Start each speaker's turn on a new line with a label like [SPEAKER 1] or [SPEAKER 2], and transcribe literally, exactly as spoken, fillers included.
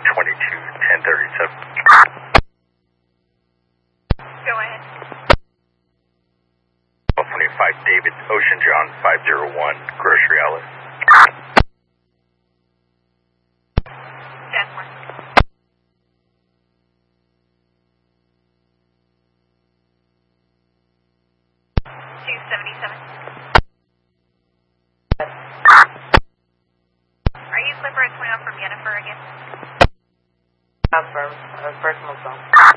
[SPEAKER 1] twenty-two ten thirty-seven.
[SPEAKER 2] Go ahead.
[SPEAKER 1] twenty-five David Ocean John five zero one Grocery Outlet.
[SPEAKER 2] That's one. two seventy-seven. Are you Slipper at twenty-one from Jennifer again?
[SPEAKER 3] Confirm. Uh, personal phone.